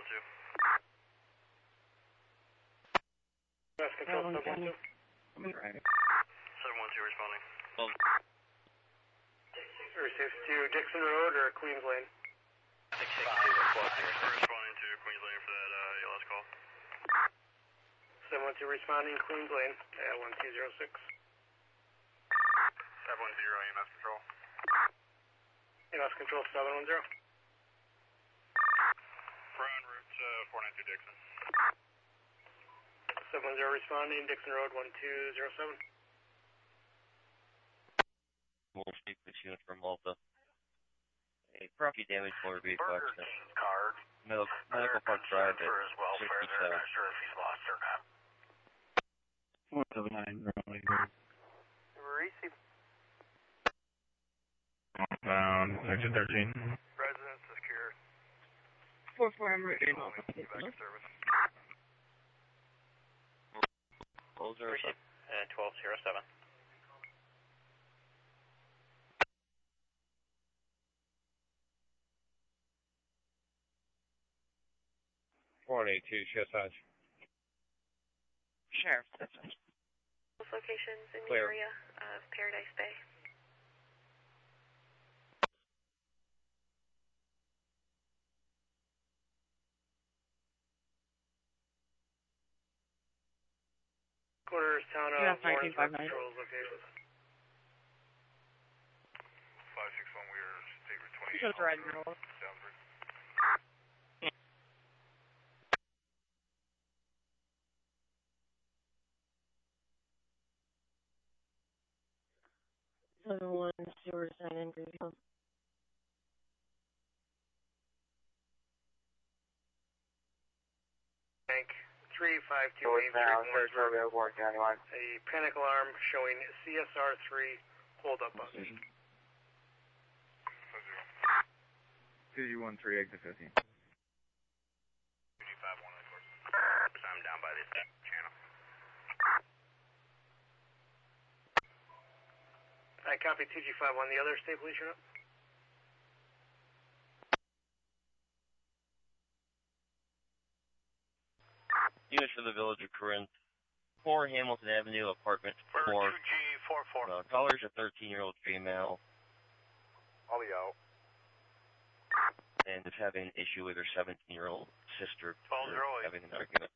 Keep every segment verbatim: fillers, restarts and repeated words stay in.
two. That's control seven one two. seven one two responding. Oh. Received to Dixon Road or Queens Lane. six six two, responding to Queens Lane for that uh, A L S call. seven one two responding Queens Lane at one two zero six. seven one zero, A M S control. A M S control seven one zero. We're on route uh, four nine two Dixon. seven one zero responding, Dixon Road one two zero seven. We'll speak this unit from Malta. A property damage motor vehicle Burger accident. King card. Medical, Medical Park Drive at For his welfare, they're sixty-seven. not sure if he's lost or not. one seven nine, Receive. um, section thirteen. Residence secure. four four, I'm ready. Back in service. twelve zero seven. And twelve zero seven. four eight two, show size. Sheriff. Locations in the Clear. area of Paradise Bay. Quarters town Yeah, of Lawrence nineteen five nine. controls locations. five six one, we are state route twenty. Shows riding roll. Downbridge. seven one zero seven, Greenfield. Bank three five two eight a panic alarm showing C S R three hold up bus. two G one three exit fifteen. two G five one, of course. I'm down by this channel. I copy two G five one, the other state police unit. Units for the Village of Corinth. four Hamilton Avenue, apartment For four. two G four four. Uh, caller's a thirteen-year-old female I'll be out. and is having an issue with her seventeen-year-old sister. twelve They're zero eight. having an argument.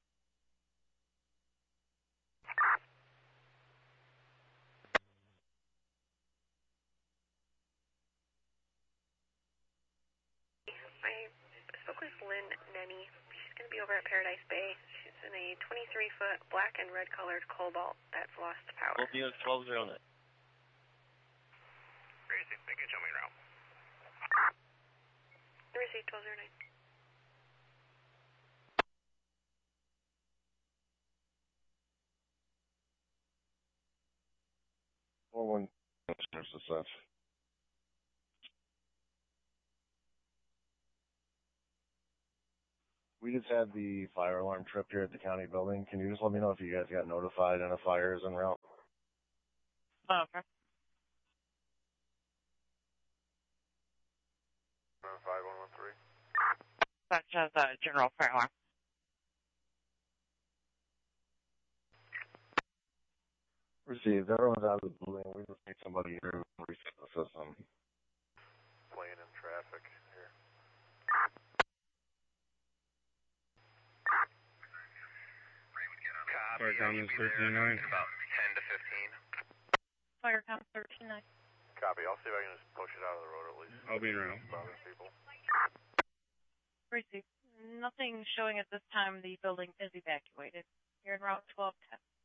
I spoke with Lynn Nenny. She's going to be over at Paradise Bay. She's in a twenty-three foot black and red colored Cobalt that's lost power. Both units twelve zero nine. Crazy. They can show me around. Receive twelve zero nine. four one, success. We just had the fire alarm trip here at the county building. Can you just let me know if you guys got notified and a fire is en route? Oh, okay. five one one three. That says uh, general fire alarm. Received. Everyone's out of the building. We just need somebody here to reset the system. Playing in traffic here. Fire count is thirteen nine. About ten to fifteen. Fire count thirteen nine. Copy. I'll see if I can just push it out of the road at least. I'll be around. Bother people. Receive. Nothing showing at this time the building is evacuated. You're in route twelve ten.